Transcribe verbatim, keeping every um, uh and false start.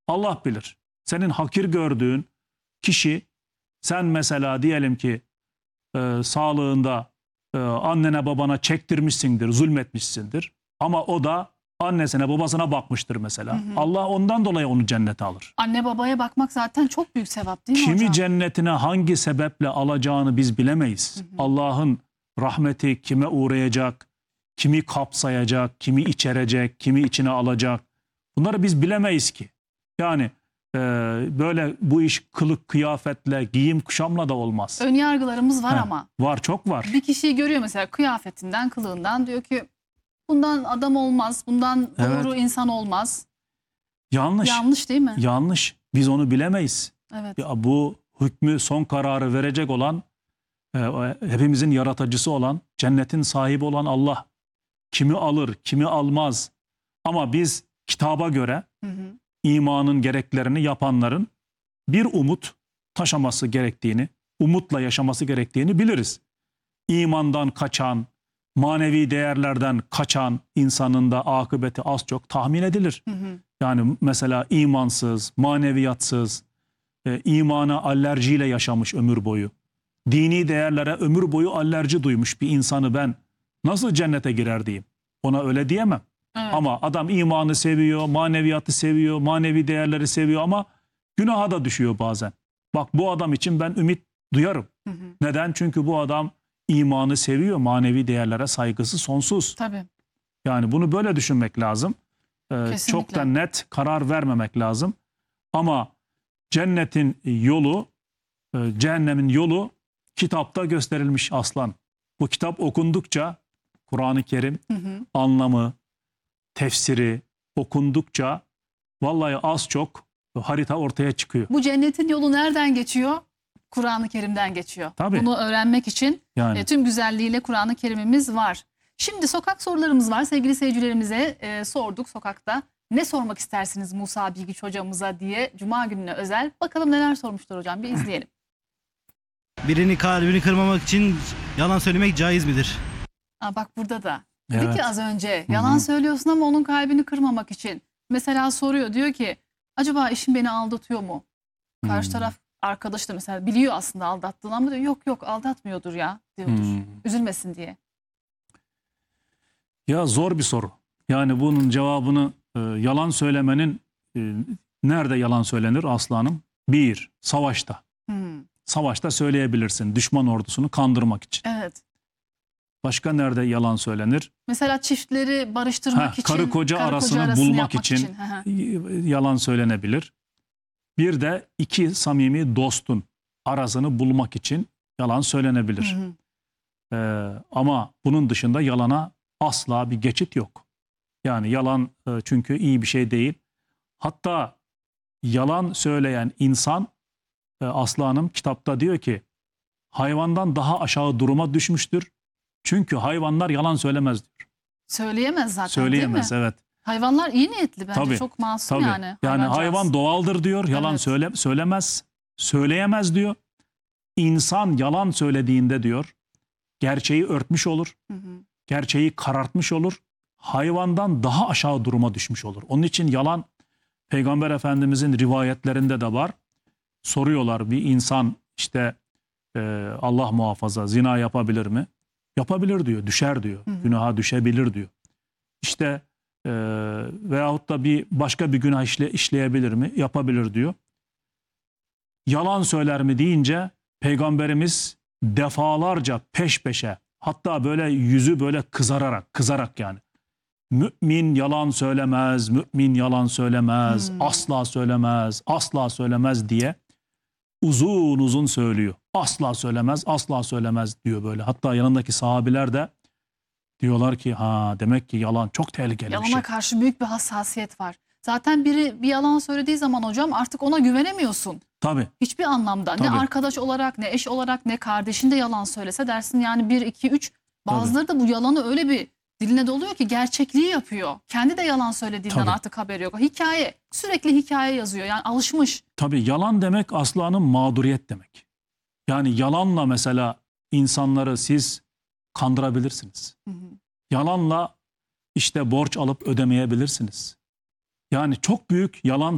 Allah bilir. Senin hakir gördüğün kişi, sen mesela diyelim ki e, sağlığında e, annene babana çektirmişsindir, zulmetmişsindir. Ama o da annesine babasına bakmıştır mesela. Hı hı. Allah ondan dolayı onu cennete alır. Anne babaya bakmak zaten çok büyük sevap değil mi Kimi hocam? cennetine hangi sebeple alacağını biz bilemeyiz. Allah'ın rahmeti kime uğrayacak, kimi kapsayacak, kimi içerecek, kimi içine alacak. Bunları biz bilemeyiz ki. Yani e, böyle bu iş kılık kıyafetle, giyim kuşamla da olmaz. Ön yargılarımız var He, ama. Var, çok var. Bir kişiyi görüyor mesela kıyafetinden, kılığından, diyor ki bundan adam olmaz, bundan doğru Evet. insan olmaz. Yanlış. Yanlış değil mi? Yanlış. Biz onu bilemeyiz. Evet. Ya bu hükmü, son kararı verecek olan, e, hepimizin yaratıcısı olan, cennetin sahibi olan Allah. Kimi alır, kimi almaz. Ama biz kitaba göre Hı hı. imanın gereklerini yapanların bir umut taşıması gerektiğini, umutla yaşaması gerektiğini biliriz. İmandan kaçan, manevi değerlerden kaçan insanın da akıbeti az çok tahmin edilir. Hı hı. Yani mesela imansız, maneviyatsız, e, imana alerjiyle yaşamış ömür boyu, dini değerlere ömür boyu alerji duymuş bir insanı ben nasıl cennete girer diyeyim? Ona öyle diyemem. Evet. Ama adam imanı seviyor, maneviyatı seviyor, manevi değerleri seviyor ama günaha da düşüyor bazen. Bak, bu adam için ben ümit duyarım. Hı hı. Neden? Çünkü bu adam imanı seviyor, manevi değerlere saygısı sonsuz. Tabii. Yani bunu böyle düşünmek lazım. Ee, çok da net karar vermemek lazım. Ama cennetin yolu, e, cehennemin yolu kitapta gösterilmiş aslan. Bu kitap okundukça, Kur'an-ı Kerim Hı hı. anlamı, tefsiri okundukça vallahi az çok harita ortaya çıkıyor. Bu cennetin yolu nereden geçiyor? Kur'an-ı Kerim'den geçiyor. Tabii. Bunu öğrenmek için Yani. e, tüm güzelliğiyle Kur'an-ı Kerim'imiz var. Şimdi sokak sorularımız var. Sevgili seyircilerimize e, sorduk sokakta. Ne sormak istersiniz Musa Bilgiç hocamıza diye, Cuma gününe özel. Bakalım neler sormuşlar hocam, bir izleyelim. Birini kalbini kırmamak için yalan söylemek caiz midir? Aa, bak burada da. Dedi Evet. ki az önce yalan Hı-hı. söylüyorsun ama onun kalbini kırmamak için. Mesela soruyor, diyor ki acaba eşim beni aldatıyor mu? Karşı Hmm. taraf arkadaşı da mesela biliyor aslında aldattığını ama diyor yok yok aldatmıyordur ya diyordur. Hmm. Üzülmesin diye. Ya zor bir soru. Yani bunun cevabını e, yalan söylemenin e, nerede yalan söylenir aslanım? Bir, savaşta. Hmm. Savaşta söyleyebilirsin düşman ordusunu kandırmak için. Evet. Başka nerede yalan söylenir? Mesela çiftleri barıştırmak Ha, için. karı koca karı arasını arasını bulmak yapmak için, için. Hı hı. yalan söylenebilir. Bir de iki samimi dostun arasını bulmak için yalan söylenebilir. Hı hı. Ee, ama bunun dışında yalana asla bir geçit yok. Yani yalan e, çünkü iyi bir şey değil. Hatta yalan söyleyen insan, e, Aslı Hanım kitapta diyor ki hayvandan daha aşağı duruma düşmüştür. Çünkü hayvanlar yalan söylemez diyor. Söyleyemez zaten, Söyleyemez, değil mi? evet. Hayvanlar iyi niyetli bence, Tabii, çok masum tabii. yani. Yani hayvancağız. hayvan doğaldır diyor, yalan Evet. söyle, söylemez, söyleyemez diyor. İnsan yalan söylediğinde diyor gerçeği örtmüş olur, Hı hı. gerçeği karartmış olur, hayvandan daha aşağı duruma düşmüş olur. Onun için yalan Peygamber Efendimizin rivayetlerinde de var. Soruyorlar, bir insan işte e, Allah muhafaza zina yapabilir mi? Yapabilir diyor, düşer diyor, Hı hı. günaha düşebilir diyor. İşte e, veyahut da bir başka bir günah işle, işleyebilir mi? Yapabilir diyor. Yalan söyler mi deyince Peygamberimiz defalarca peş peşe, hatta böyle yüzü böyle kızararak, kızarak yani. Mümin yalan söylemez, mümin yalan söylemez, Hmm. asla söylemez, asla söylemez diye uzun uzun söylüyor. Asla söylemez, asla söylemez diyor böyle. Hatta yanındaki sahabiler de diyorlar ki ha demek ki yalan çok tehlikeli Yalana bir şey. karşı büyük bir hassasiyet var. Zaten biri bir yalan söylediği zaman hocam artık ona güvenemiyorsun. Tabii. Hiçbir anlamda. Tabii. Ne arkadaş olarak, ne eş olarak, ne kardeşin de yalan söylese dersin yani bir, iki, üç. Bazıları da bu yalanı öyle bir diline doluyor ki gerçekliği yapıyor. Kendi de yalan söylediğinden Tabii. artık haberi yok. Hikaye, sürekli hikaye yazıyor. Yani alışmış. Tabii yalan demek aslanın mağduriyet demek. Yani yalanla mesela insanları siz kandırabilirsiniz. Hı hı. Yalanla işte borç alıp ödemeyebilirsiniz. Yani çok büyük yalan